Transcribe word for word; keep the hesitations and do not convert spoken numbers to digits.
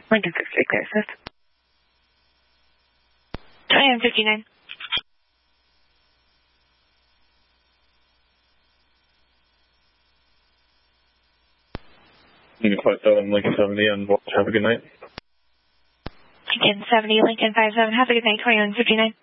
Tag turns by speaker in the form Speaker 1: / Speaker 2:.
Speaker 1: Lincoln six three, clear assist. twenty-nine fifty-nine.
Speaker 2: five seven, Lincoln seventy, and have a good night.
Speaker 1: Lincoln seventy, Lincoln five seven, have a good night, twenty-one fifty-nine.